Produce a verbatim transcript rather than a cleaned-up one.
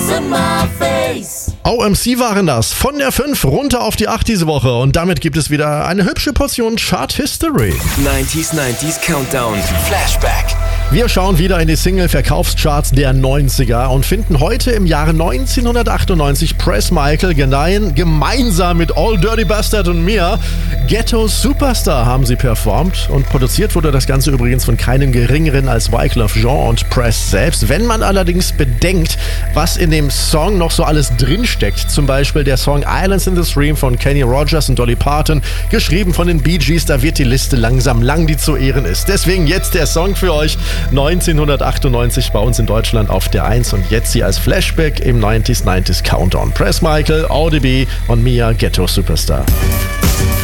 in my face. O M C waren das. Von der fünf runter auf die acht diese Woche. Und damit gibt es wieder eine hübsche Portion Chart History. neunziger, neunziger Countdown. Flashback. Wir schauen wieder in die Single-Verkaufscharts der neunziger und finden heute im Jahre neunzehnhundertachtundneunzig Press Michael Genein gemeinsam mit All Dirty Bastard und mir Ghetto Superstar haben sie performt. Und produziert wurde das Ganze übrigens von keinem geringeren als Wyclef Jean und Press selbst. Wenn man allerdings bedenkt, was in dem Song noch so alles drinsteckt, zum Beispiel der Song Islands in the Stream von Kenny Rogers und Dolly Parton, geschrieben von den Bee Gees, da wird die Liste langsam lang, die zu Ehren ist. Deswegen jetzt der Song für euch. neunzehnhundertachtundneunzig bei uns in Deutschland auf der eins und jetzt hier als Flashback im neunziger, neunziger Countdown. Press Michael, O D B und Mia Ghetto Superstar.